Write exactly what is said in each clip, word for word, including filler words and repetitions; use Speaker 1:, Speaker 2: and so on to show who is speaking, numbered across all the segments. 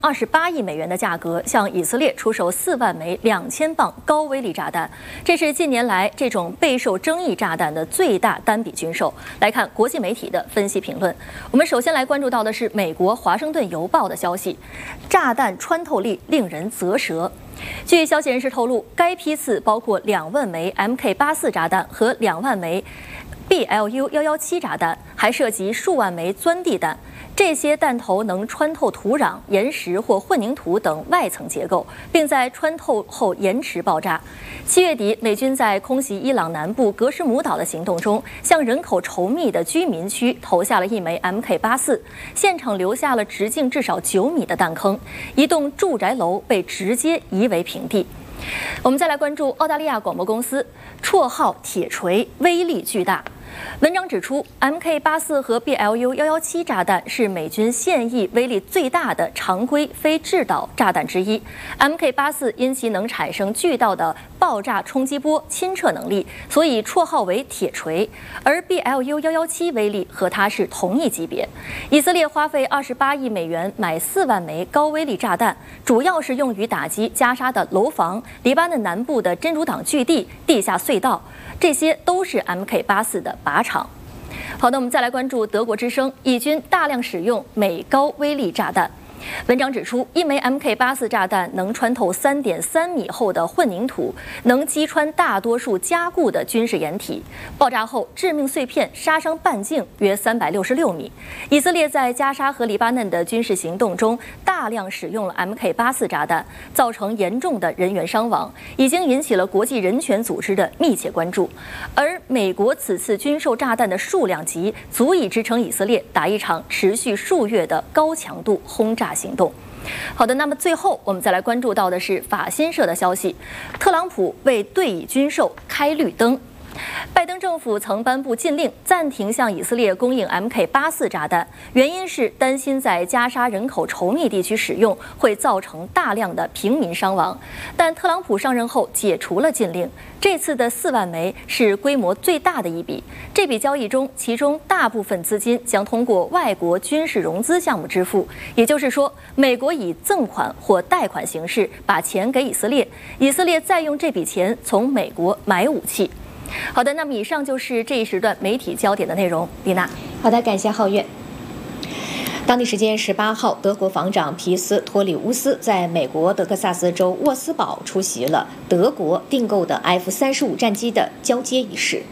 Speaker 1: 二十八亿美元的价格向以色列出售四万枚两千磅高威力炸弹，这是近年来这种备受争议炸弹的最大单笔军售。来看国际媒体的分析评论，我们首先来关注到的是美国《华盛顿邮报》的消息：炸弹穿透力令人啧舌。据消息人士透露，该批次包括两万枚 M K 八四炸弹和两万枚 B L U 一一七炸弹，还涉及数万枚钻地弹。这些弹头能穿透土壤、岩石或混凝土等外层结构，并在穿透后延迟爆炸。七月底，美军在空袭伊朗南部格什姆岛的行动中，向人口稠密的居民区投下了一枚 M K 八四，现场留下了直径至少九米的弹坑，一栋住宅楼被直接夷为平地。我们再来关注澳大利亚广播公司，绰号“铁锤”，威力巨大。文章指出 ，M K 八四和 B L U 一一七炸弹是美军现役威力最大的常规非制导炸弹之一。M K 八四因其能产生巨大的爆炸冲击波侵撤能力，所以绰号为“铁锤”。而 B L U 一一七威力和它是同一级别。以色列花费二十八亿美元买四万枚高威力炸弹，主要是用于打击加沙的楼房、黎巴嫩南部的真主党据地、地下隧道。这些都是 M K 八四的靶场。好的，我们再来关注德国之声，以军大量使用美高威力炸弹。文章指出，一枚 M K 八四炸弹能穿透 三点三米厚的混凝土，能击穿大多数加固的军事掩体。爆炸后，致命碎片杀伤半径约三百六十六米。以色列在加沙和黎巴嫩的军事行动中大量使用了 M K 八四炸弹，造成严重的人员伤亡，已经引起了国际人权组织的密切关注。而美国此次军售炸弹的数量级，足以支撑以色列打一场持续数月的高强度轰炸行动。好的，那么最后我们再来关注到的是法新社的消息，特朗普为对以军售开绿灯。拜登政府曾颁布禁令，暂停向以色列供应 M K 八四炸弹，原因是担心在加沙人口稠密地区使用会造成大量的平民伤亡。但特朗普上任后解除了禁令，这次的四万枚是规模最大的一笔。这笔交易中，其中大部分资金将通过外国军事融资项目支付，也就是说，美国以赠款或贷款形式把钱给以色列，以色列再用这笔钱从美国买武器。好的，那么以上就是这一时段媒体焦点的内容。丽娜，
Speaker 2: 好的，感谢皓月。当地时间十八号，德国防长皮斯托里乌斯在美国德克萨斯州沃斯堡出席了德国订购的 F 三十五战机的交接仪式。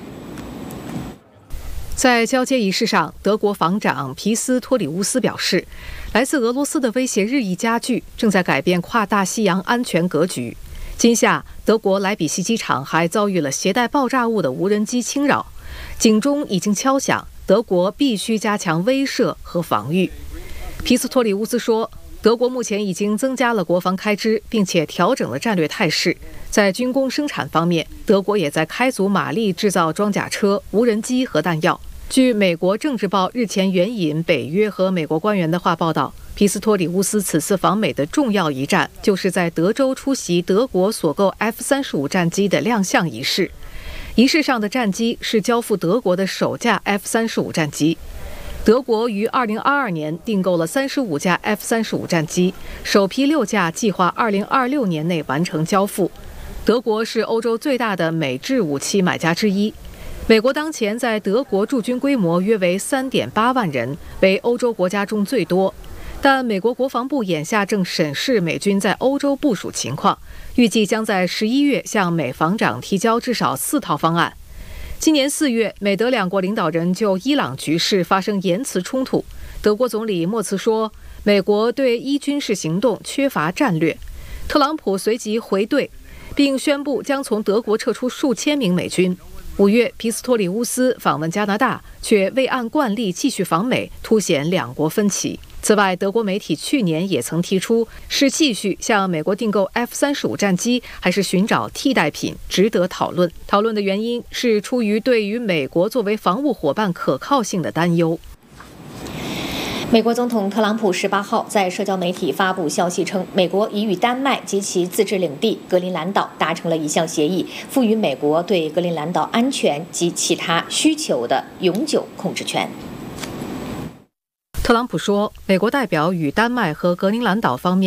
Speaker 3: 在交接仪式上，德国防长皮斯托里乌斯表示，来自俄罗斯的威胁日益加剧，正在改变跨大西洋安全格局。今夏，德国莱比锡机场还遭遇了携带爆炸物的无人机侵扰，警钟已经敲响，德国必须加强威慑和防御。皮斯托里乌斯说，德国目前已经增加了国防开支，并且调整了战略态势。在军工生产方面，德国也在开足马力制造装甲车、无人机和弹药。据美国政治报日前援引北约和美国官员的话报道，皮斯托里乌斯此次访美的重要一站，就是在德州出席德国所购 F 三十五战机的亮相仪式。仪式上的战机是交付德国的首架 F 三十五战机。德国于二零二二年订购了三十五架 F 三十五战机，首批六架计划二零二六年内完成交付。德国是欧洲最大的美制武器买家之一。美国当前在德国驻军规模约为 三点八万人，为欧洲国家中最多。但美国国防部眼下正审视美军在欧洲部署情况，预计将在十一月向美防长提交至少四套方案。今年四月，美德两国领导人就伊朗局势发生言辞冲突。德国总理默茨说，美国对伊军事行动缺乏战略。特朗普随即回怼，并宣布将从德国撤出数千名美军。五月，皮斯托里乌斯访问加拿大，却未按惯例继续访美，凸显两国分歧。此外，德国媒体去年也曾提出，是继续向美国订购 F 三十五战机，还是寻找替代品，值得讨论。讨论的原因是出于对于美国作为防务伙伴可靠性的担忧。
Speaker 2: 美国总统特朗普十八号在社交媒体发布消息称，美国已与丹麦及其自治领地格陵兰岛达成了一项协议，赋予美国对格陵兰岛安全及其他需求的永久控制权。
Speaker 3: 特朗普说，美国代表与丹麦和格陵兰岛方面